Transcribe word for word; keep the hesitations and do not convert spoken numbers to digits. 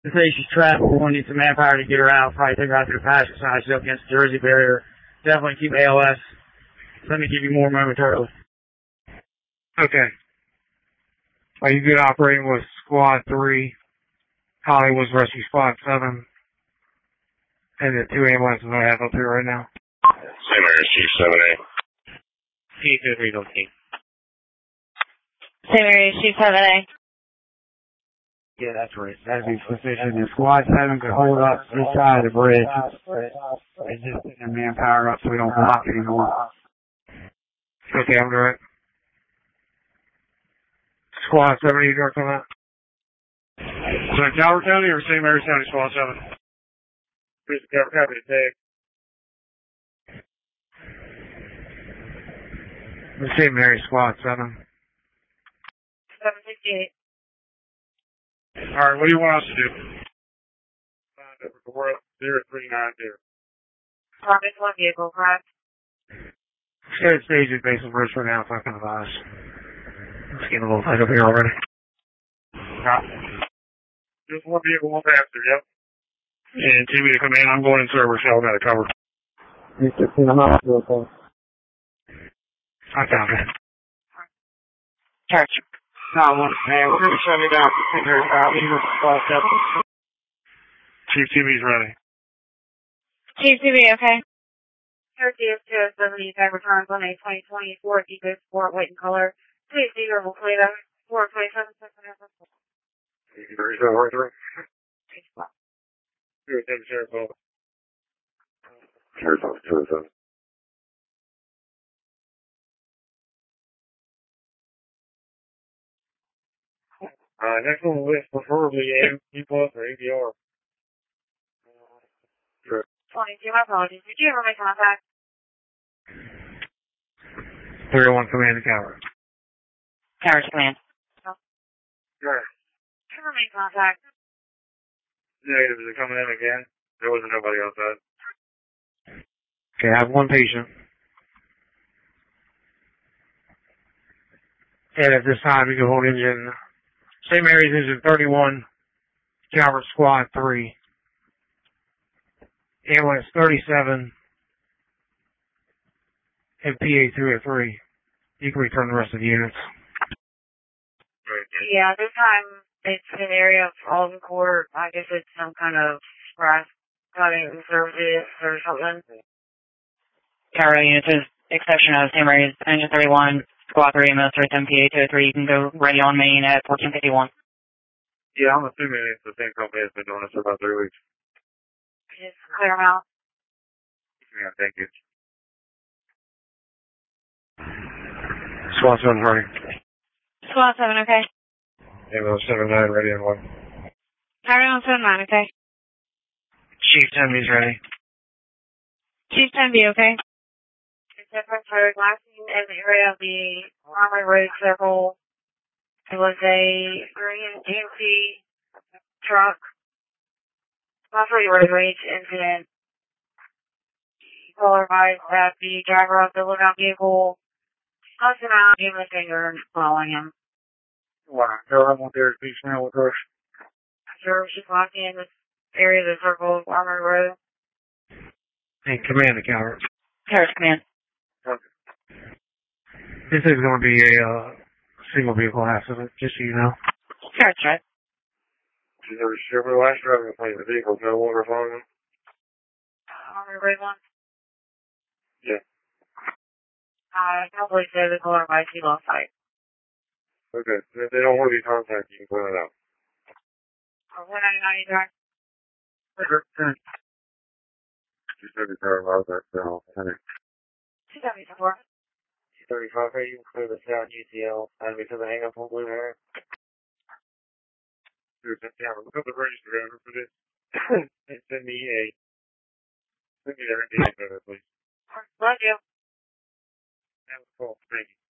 Say she's trapped. We're going to need some manpower to get her out. Probably take her out to the pasture side. She's up against the Jersey barrier. Definitely keep A L S. Let me give you more momentarily. Okay. Are you good operating with Squad three, Hollywood's Rescue Squad seven, and the two ambulances I have up here right now? Same area, Chief seven A. Chief is relocate. Same area, Chief seven A. Yeah, that's right. That'd be sufficient. And Squad seven could hold up this side of the bridge. And just get their manpower up so we don't block anymore. Okay, I'm doing it. Squad seven, you work on that? So Calvert County or Saint Mary's County Squad seven? Please, Calvert County to take. Saint Mary's Squad seven. seven sixty-eight. Alright, what do you want us to do? We're up zero three nine zero. Target one vehicle, correct? State stage is based on bridge for now, fucking advise. It's getting a little tight over here already. Yeah. Just one vehicle, one passenger, yep. And T V to come in, I'm going in server, so I've got to cover. You fifteen, I'm not real close. I found it. Church. No, one, man, we're going to shut me down. Chief T V's ready. Chief T V, okay. Turkey is two oh seven, five returns on a twenty twenty-four Eco Sport white in color. Please see your Volkswagen four twenty-seven. Very good, right through. Here, take a sheriff's office. Sheriff's office, sheriff's office. Uh, next on the list, preferably A M P plus or A D R. Sure. twenty-two, my apologies. Did you ever make contact? three oh one Command to Calvert. Tower's command. No. Sure. Ever make contact? Negative, is it coming in again? There wasn't nobody outside. Okay, I have one patient. And at this time, you can hold engine, Saint Mary's engine thirty-one, Calvert Squad three, ambulance thirty-seven, and P A three oh three. You can return the rest of the units. Yeah, this time it's an area of Alden Court. I guess it's some kind of grass cutting services or something. Tower units is exception of Saint Mary's engine thirty-one, Squad three, ambulance thirty-seven, P A two oh three. You can go ready on main at fourteen fifty-one. Yeah, I'm assuming it's the same company that's been doing this for about three weeks. Just clear them out. Yeah, thank you. Squad seven ready. Squad seven, okay. Ambulance seven nine ready and one. Tower on seven nine, okay. Chief ten B's ready. Chief ten B, okay. Different for last in the area of the Armory Road Circle. It was a green G M C truck. Possibly road rage incident. Caller advised that the driver of the lookout vehicle cussed him out, gave him a finger, and following him. Wow, so I'm up there to be smell with rush. Sure, she's walking in this area of the circle of Armory Road. And Command to Calvert. Terrace command. Okay. This is going to be a uh, single vehicle accident, just so you know. Terrace, right? She's never sure the last driver to play the vehicle, no longer following them. Armory Road one? Yeah. I probably say the caller advised he lost sight. Okay, if they don't want to be contacted, you can point it out. Or one ninety-nine, you drive? Okay. two thirty-five, I was at the house. two seventy-four. two thirty-five, hey, you can clear the south U C L, and because I hang up on Blue Hair. Dude, yeah, look up the register driver for this. And send me a, send me their N D A, please. Love you. That was cool, thank you.